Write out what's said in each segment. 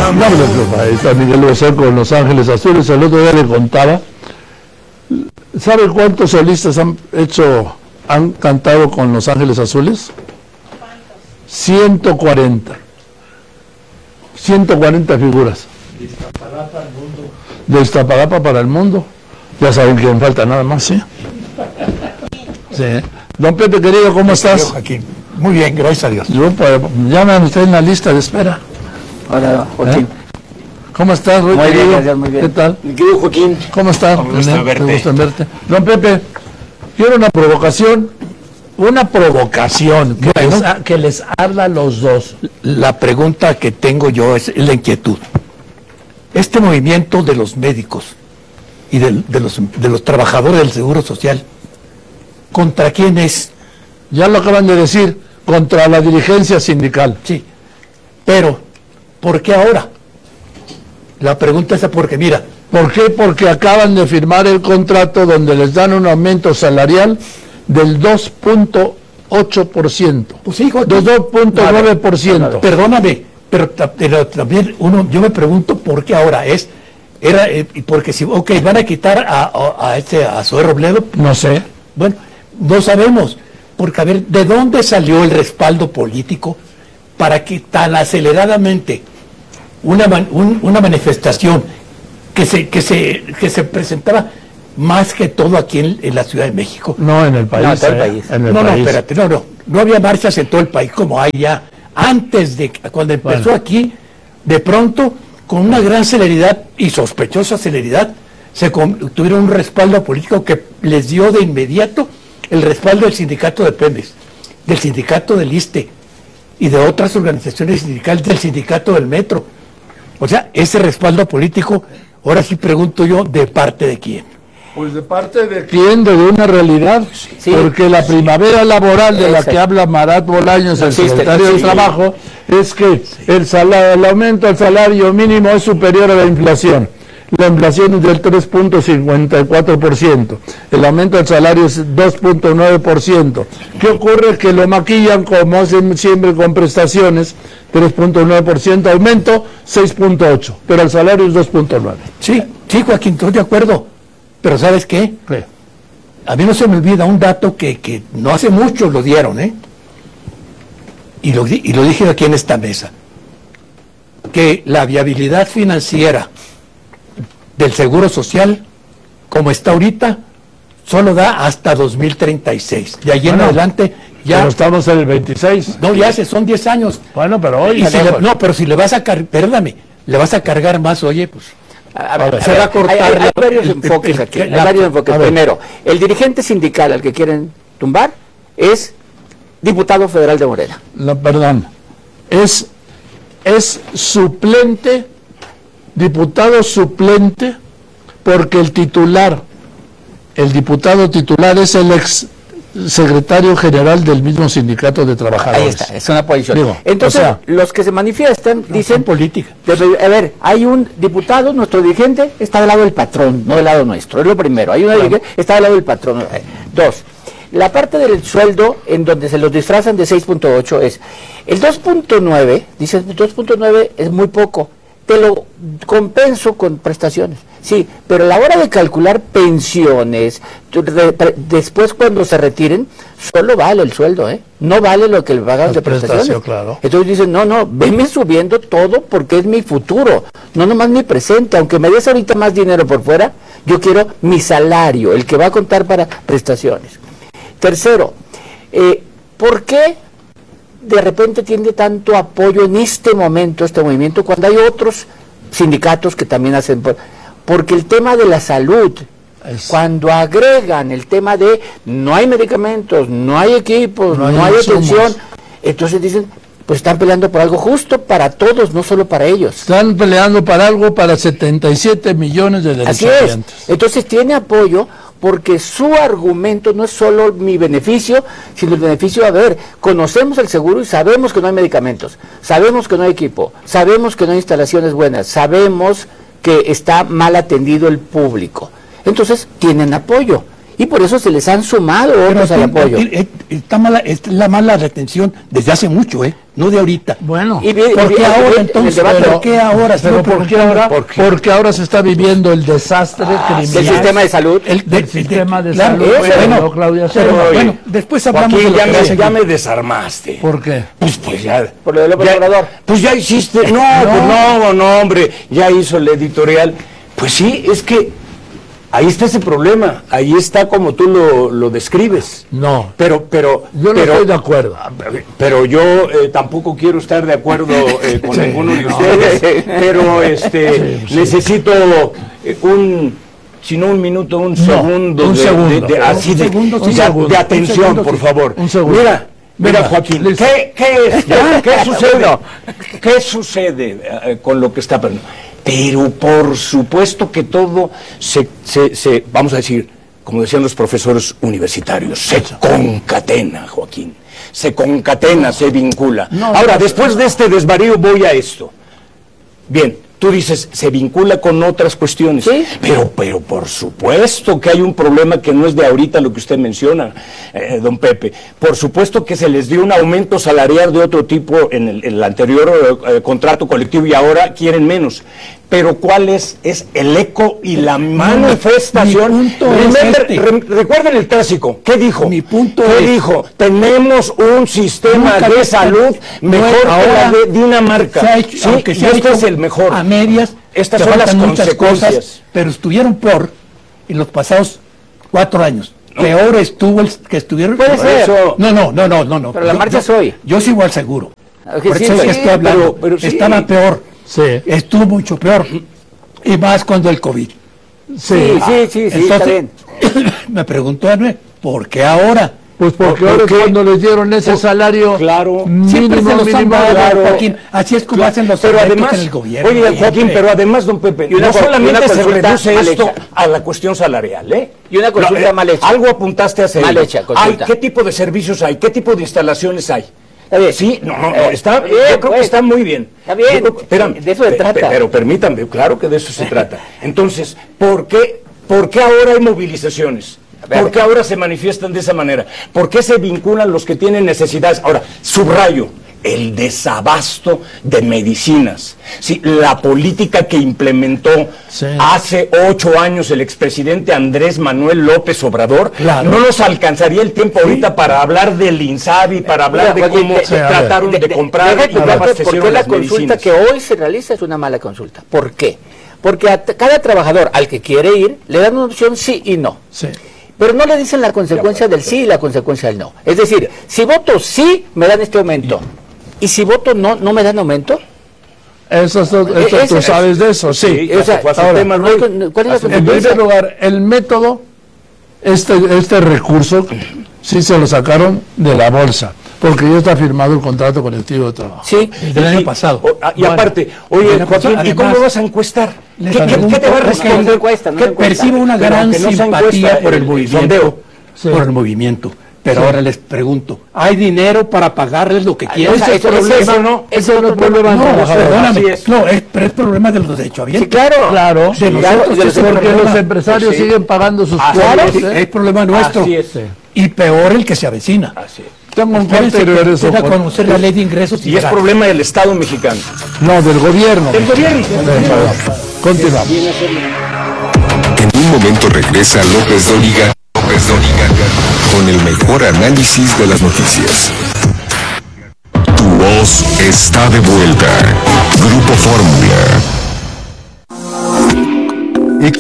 No, pero ahí está Miguel Bosé con Los Ángeles Azules. El otro día le contaba. ¿Sabe cuántos solistas han cantado con Los Ángeles Azules? 140. 140 figuras. De Iztapalapa para el mundo. Ya saben que me falta nada más, ¿sí? Sí. Don Pepe, querido, ¿cómo estás? Joaquín. Muy bien, gracias a Dios. Llaman usted en la lista de espera. Hola, Joaquín. ¿Cómo estás, Rui? Muy bien, gracias, muy bien. ¿Qué tal? Mi querido Joaquín. ¿Cómo estás? Un gusto verte. Me gusta verte. Don Pepe, quiero una provocación. Una provocación que les arda a los dos. La pregunta que tengo yo es la inquietud. Este movimiento de los médicos y de los trabajadores del Seguro Social, ¿contra quién es? Ya lo acaban de decir, contra la dirigencia sindical. Sí, pero ¿por qué ahora? La pregunta es porque, mira, ¿Por qué? Porque acaban de firmar el contrato donde les dan un aumento salarial del 2.8%. pues sí, Joaquín. Del 2.9%. Perdóname, pero también yo me pregunto por qué ahora porque si, van a quitar a Zoé Robledo, No sé. bueno, no sabemos, porque a ver, ¿de dónde salió el respaldo político para que tan aceleradamente una manifestación que se presentaba más que todo aquí en la Ciudad de México? No, en el país. No, todo el país. En el No, país. espérate, no había marchas en todo el país como hay ya. Antes de cuando empezó aquí, de pronto, con una gran celeridad y sospechosa celeridad, tuvieron un respaldo político que les dio de inmediato el respaldo del sindicato de Pemex, del sindicato del ISSSTE y de otras organizaciones sindicales, del sindicato del Metro. O sea, ese respaldo político, ahora sí pregunto yo, ¿de parte de quién? Pues de parte de quién, de una realidad, Sí. porque la primavera laboral de la Exacto. que habla Marat Bolaños, No el existe, secretario sí. del Trabajo, es que el aumento del salario mínimo es superior a la inflación. La inflación es del 3.54%, el aumento del salario es 2.9%. ¿Qué ocurre? Que lo maquillan como hacen siempre con prestaciones, 3.9%, aumento 6.8%, pero el salario es 2.9%. Sí, Joaquín, estoy de acuerdo. Pero ¿sabes qué? A mí no se me olvida un dato que no hace mucho lo dieron, y lo dije aquí en esta mesa, que la viabilidad financiera del Seguro Social, como está ahorita, solo da hasta 2036. De allí en adelante ya... Pero estamos en el 26. No, son 10 años. Bueno, pero hoy... Pero si le vas a cargar, perdóname, le vas a cargar más, oye, pues... Se va a cortar. Hay varios enfoques aquí. Hay varios enfoques. a ver. Primero, el dirigente sindical al que quieren tumbar es diputado federal de Morena. No, perdón. Es suplente, diputado suplente, porque el diputado titular es el ex secretario general del mismo sindicato de trabajadores. Ahí está, es una posición. Digo, Entonces, o sea, los que se manifiestan dicen... política. A ver, hay un diputado, nuestro dirigente está del lado del patrón, no del lado nuestro, es lo primero. Hay una dirigente, está del lado del patrón. Dos, la parte del sueldo en donde se los disfrazan de 6.8 es el 2.9, dicen 2.9 es muy poco, te lo compenso con prestaciones. Sí, pero a la hora de calcular pensiones, después cuando se retiren, solo vale el sueldo, no vale lo que le pagan de prestaciones. Claro. Entonces dicen, no, venme subiendo todo porque es mi futuro, no nomás mi presente, aunque me des ahorita más dinero por fuera, yo quiero mi salario, el que va a contar para prestaciones. Tercero, ¿por qué de repente tiene tanto apoyo en este momento, este movimiento, cuando hay otros sindicatos que también hacen... Porque el tema de la salud, cuando agregan el tema de no hay medicamentos, no hay equipos, no hay atención, entonces dicen, pues están peleando por algo justo para todos, no solo para ellos. Están peleando para algo para 77 millones de derechohabientes. Así es. Entonces tiene apoyo porque su argumento no es solo mi beneficio, sino el beneficio, a ver, conocemos el seguro y sabemos que no hay medicamentos, sabemos que no hay equipo, sabemos que no hay instalaciones buenas, sabemos que está mal atendido el público. Entonces tienen apoyo y por eso se les han sumado otros al apoyo. Está mala, es la mala retención desde hace mucho, no de ahorita. Bueno, ¿por qué ahora entonces? ¿Por qué ahora? Porque ahora se está viviendo el desastre criminal del sistema de salud. El sistema de salud. Bueno, Claudia, bueno, después hablamos Joaquín, de lo que ya me desarmaste. ¿Por qué? Pues ya. Por lo del Obrador. Pues ya hiciste. No, hombre, ya hizo el editorial. Pues sí, es que ahí está ese problema, ahí está como tú lo describes. No. Pero yo no estoy de acuerdo. Pero yo tampoco quiero estar de acuerdo con ninguno de ustedes, pero necesito si no un minuto, un segundo de atención, por favor. Un segundo. Mira, Joaquín, ¿qué sucede con lo que está pasando? Pero por supuesto que todo se vamos a decir, como decían los profesores universitarios, se concatena, Joaquín. Se concatena, se vincula. Ahora, después de este desvarío voy a esto. Bien, tú dices, se vincula con otras cuestiones. ¿Sí? Pero por supuesto que hay un problema que no es de ahorita lo que usted menciona, don Pepe. Por supuesto que se les dio un aumento salarial de otro tipo en el anterior contrato colectivo y ahora quieren menos. Pero ¿cuál es el eco y la manifestación? Recuerden el clásico. ¿Qué dijo? Mi punto dijo? Tenemos un sistema de salud mejor que la de Dinamarca. Aunque se ha hecho es el mejor. A medias. Estas son las consecuencias. Cosas, pero estuvieron peor en los pasados 4 años. Peor estuvo el que estuvieron. Puede ser. No. Pero la marcha es hoy. Yo sigo al seguro. Okay, por eso es que estoy hablando. Pero sí. Estaba peor. Sí. Estuvo mucho peor. Y más cuando el COVID. Sí, Entonces, está bien. Me preguntó a mí, ¿por qué ahora? Pues porque ahora es cuando les dieron ese salario Siempre se los han dado, claro. Joaquín. Así es como hacen los además, en el gobierno. Oye, Joaquín, pero además, don Pepe, no solamente se reduce esto a la cuestión salarial, Y una consulta mal hecha. Algo apuntaste a hacer. Mal hecha, consulta. ¿Qué tipo de servicios hay? ¿Qué tipo de instalaciones hay? Sí, está bien, yo creo que está muy bien. Está bien, espérame, de eso se trata. Pero permítanme, claro que de eso se trata. Entonces, ¿por qué ahora hay movilizaciones? ¿Por qué ahora se manifiestan de esa manera? ¿Por qué se vinculan los que tienen necesidades? Ahora, subrayo, el desabasto de medicinas. Sí, la política que implementó hace 8 años el expresidente Andrés Manuel López Obrador, no nos alcanzaría el tiempo ahorita para hablar del INSABI, para hablar de cómo trataron de comprar y de abastecer ¿Por qué la las consulta medicinas? que hoy se realiza es una mala consulta? ¿Por qué? Porque a cada trabajador al que quiere ir le dan una opción sí y no. Sí. Pero no le dicen la consecuencia del sí y la consecuencia del no. Es decir, si voto sí, me dan este aumento. Y si voto no, ¿no me dan aumento? Eso tú sabes de eso, sí. O sea, ahora, ¿cuál es la en primer lugar, el método, este recurso, sí se lo sacaron de la bolsa, porque ya está firmado el contrato colectivo de trabajo. Sí, del año pasado. Y aparte, oye, Joaquín, ¿y cómo vas a encuestar? ¿Qué te va a responder? Percibo una gran simpatía por el movimiento. Por el movimiento. Pero ahora les pregunto, ¿hay dinero para pagarles lo que quieren? Eso no es problema de trabajadores. Pero es problema de los derechohabientes. Sí, claro. De nosotros, porque los empresarios siguen pagando sus cuotas. Es problema nuestro. Y peor el que se avecina. Así es. Tengo un anterior eso. A conocer la ley de ingresos y es problema del Estado mexicano. No, del gobierno. Del gobierno. Continuamos. En un momento regresa López Dóriga con el mejor análisis de las noticias. Tu voz está de vuelta. Grupo Fórmula.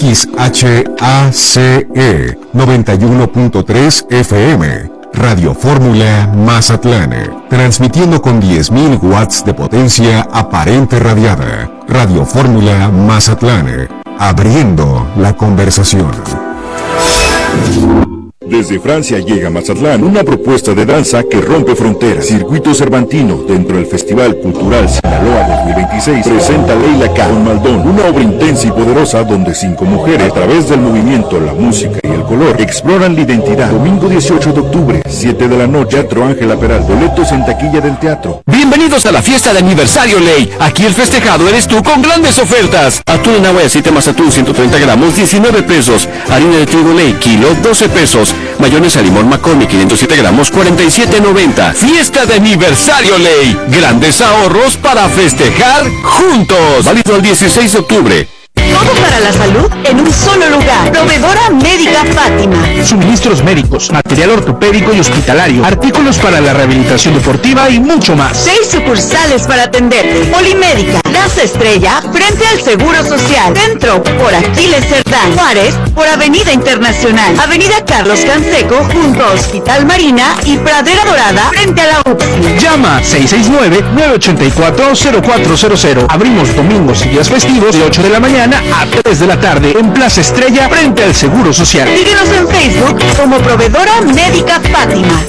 XHACE 91.3 FM. Radio Fórmula Mazatlán. Transmitiendo con 10.000 watts de potencia aparente radiada. Radio Fórmula Mazatlán. Abriendo la conversación. Desde Francia llega a Mazatlán una propuesta de danza que rompe fronteras. Circuito Cervantino, dentro del Festival Cultural Sinaloa 2026, presenta Leila K. con Maldón, una obra intensa y poderosa donde 5 mujeres, a través del movimiento, la música y el color, exploran la identidad. Domingo 18 de octubre, 7 de la noche, Teatro Ángela Peral. Boletos en taquilla del teatro. Bienvenidos a la fiesta de aniversario Ley. Aquí el festejado eres tú con grandes ofertas. Atún en agua de aceite más atún 130 gramos, 19 pesos. Harina de trigo Ley, kilo, 12 pesos. Mayonesa limón McCormick 507 gramos, 47.90. Fiesta de aniversario Ley. Grandes ahorros para festejar juntos. Válido al 16 de octubre. Todo para la salud en un solo lugar. Proveedora Médica Fátima. Suministros médicos, material ortopédico y hospitalario, artículos para la rehabilitación deportiva y mucho más. 6 sucursales para atenderte. Polimédica, Plaza Estrella, frente al Seguro Social. Centro, por Aquiles Cerdán. Juárez, por Avenida Internacional. Avenida Carlos Canseco, junto a Hospital Marina y Pradera Dorada, frente a la UPSI. Llama 669-984-0400. Abrimos domingos y días festivos de 8 de la mañana a 3 de la tarde en Plaza Estrella frente al Seguro Social. Síguenos en Facebook como Proveedora Médica Fátima.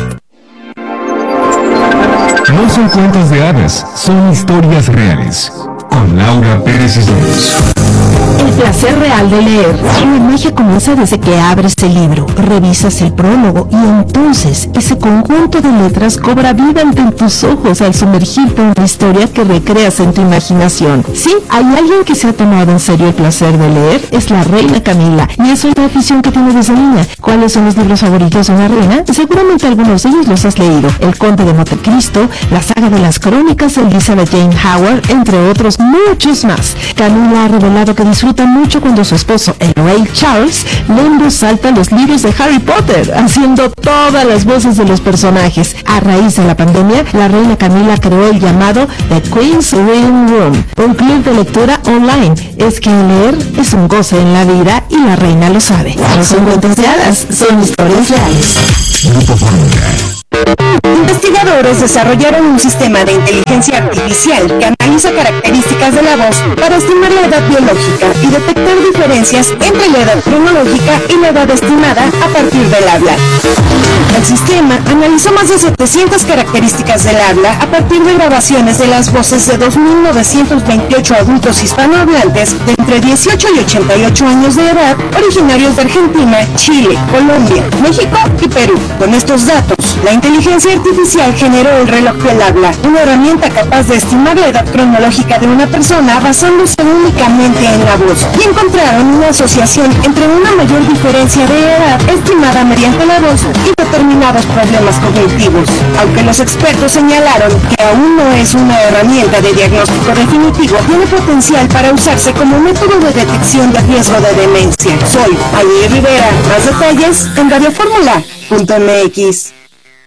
No son cuentos de hadas, son historias reales. Con Laura Pérez Islas. El placer real de leer. La magia comienza desde que abres el libro, revisas el prólogo y entonces ese conjunto de letras cobra vida ante tus ojos al sumergirte en una historia que recreas en tu imaginación. Sí, hay alguien que se ha tomado en serio el placer de leer, es la reina Camila, y es una afición que tiene desde niña. ¿Cuáles son los libros favoritos de una reina? Seguramente algunos de ellos los has leído. El Conde de Montecristo, la saga de las crónicas de Elizabeth Jane Howard, entre otros muchos más. Camila ha revelado que disfruta mucho cuando su esposo, el rey Charles, lee en voz alta los libros de Harry Potter, haciendo todas las voces de los personajes. A raíz de la pandemia, la reina Camila creó el llamado The Queen's Reading Room, un club de lectura online. Es que leer es un goce en la vida y la reina lo sabe. No son cuentos de hadas, son historias reales. Grupo Fórmula. Investigadores desarrollaron un sistema de inteligencia artificial que analiza características de la voz para estimar la edad biológica y detectar diferencias entre la edad cronológica y la edad estimada a partir del habla. El sistema analizó más de 700 características del habla a partir de grabaciones de las voces de 2.928 adultos hispanohablantes de entre 18 y 88 años de edad, originarios de Argentina, Chile, Colombia, México y Perú. Con estos datos, la inteligencia artificial generó el reloj del habla, una herramienta capaz de estimar la edad cronológica de una persona basándose únicamente en la voz, y encontraron una asociación entre una mayor diferencia de edad estimada mediante la voz y determinados problemas cognitivos. Aunque los expertos señalaron que aún no es una herramienta de diagnóstico definitivo, tiene potencial para usarse como método de detección de riesgo de demencia. Soy Ayer Rivera. Más detalles en radioformula.mx.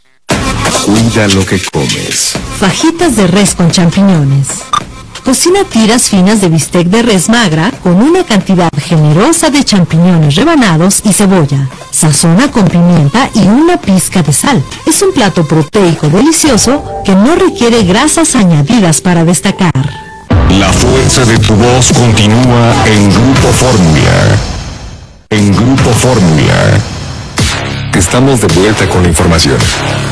Cuida lo que comes. Fajitas de res con champiñones. Cocina tiras finas de bistec de res magra con una cantidad generosa de champiñones rebanados y cebolla. Sazona con pimienta y una pizca de sal. Es un plato proteico delicioso que no requiere grasas añadidas para destacar. La fuerza de tu voz continúa en Grupo Fórmula. En Grupo Fórmula. Estamos de vuelta con la información.